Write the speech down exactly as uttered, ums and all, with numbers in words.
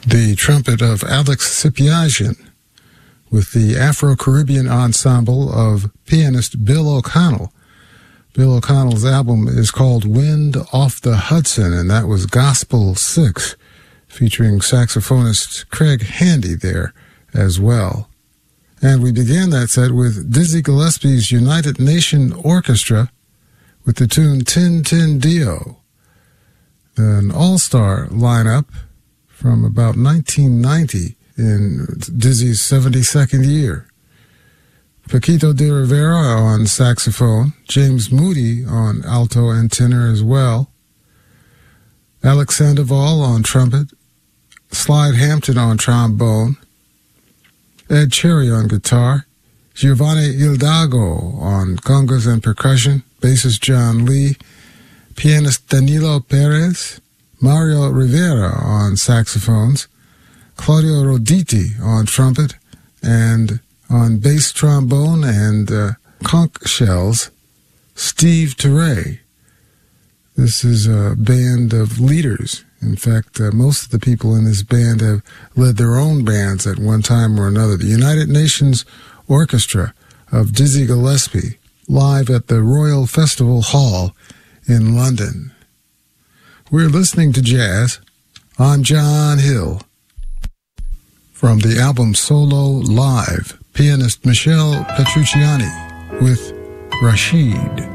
the trumpet of Alex Sipiagin, with the Afro-Caribbean ensemble of pianist Bill O'Connell. Bill O'Connell's album is called Wind Off the Hudson, and that was Gospel six, featuring saxophonist Craig Handy there as well. And we began that set with Dizzy Gillespie's United Nation Orchestra with the tune Tin Tin Dio, an all-star lineup from about nineteen ninety in Dizzy's seventy-second year. Paquito de Rivera on saxophone, James Moody on alto and tenor as well, Alex Sandoval on trumpet, Slide Hampton on trombone, Ed Cherry on guitar, Giovanni Hidalgo on congas and percussion, bassist John Lee, pianist Danilo Perez, Mario Rivera on saxophones, Claudio Roditi on trumpet, and on bass trombone and uh, conch shells, Steve Teray. This is a band of leaders. In fact, uh, most of the people in this band have led their own bands at one time or another. The United Nations Orchestra of Dizzy Gillespie, live at the Royal Festival Hall in London. We're listening to jazz. I'm John Hill. From the album Solo Live, pianist Michelle Petrucciani with Rashid.